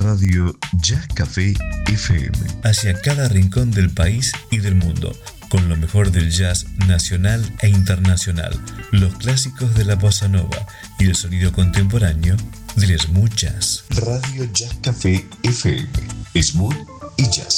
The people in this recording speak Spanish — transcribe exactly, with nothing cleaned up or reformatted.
Radio Jazz Café F M. Hacia cada rincón del país y del mundo, con lo mejor del jazz nacional e internacional, los clásicos de la bossa nova y el sonido contemporáneo del smooth jazz. Radio Jazz Café F M. Smooth y jazz.